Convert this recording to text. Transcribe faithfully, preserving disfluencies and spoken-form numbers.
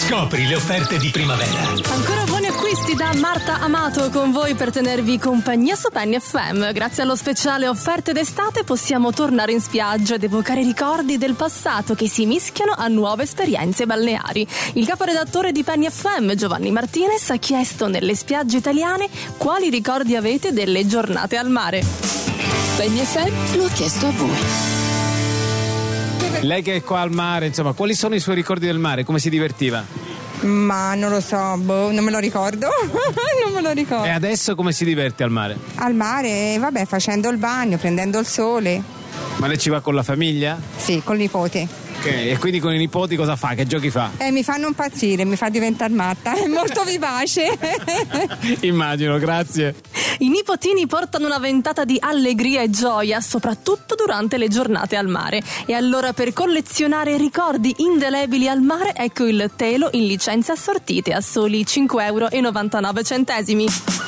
Scopri le offerte di primavera. Ancora buoni acquisti da Marta Amato con voi per tenervi compagnia su Penny F M. Grazie allo speciale offerte d'estate possiamo tornare in spiaggia ed evocare ricordi del passato che si mischiano a nuove esperienze balneari. Il caporedattore di Penny F M, Giovanni Martinez, ha chiesto nelle spiagge italiane quali ricordi avete delle giornate al mare. Penny F M lo ha chiesto a voi. Lei che è qua al mare, insomma, quali sono i suoi ricordi del mare? Come si divertiva? Ma non lo so, boh, non me lo ricordo. Non me lo ricordo. E adesso come si diverte al mare? Al mare, vabbè, facendo il bagno, prendendo il sole. Ma lei ci va con la famiglia? Sì, col nipote. Ok, e quindi con i nipoti cosa fa? Che giochi fa? Eh, mi fanno impazzire, mi fa diventare matta, è molto vivace. Immagino, grazie. I nipotini portano una ventata di allegria e gioia, soprattutto durante le giornate al mare. E allora, per collezionare ricordi indelebili al mare, ecco il telo in licenze assortite a soli cinque euro e novantanove centesimi.